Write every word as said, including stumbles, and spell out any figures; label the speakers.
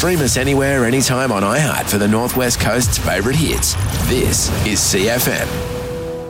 Speaker 1: Stream us anywhere, anytime on iHeart for the Northwest Coast's favourite hits. This is C F M.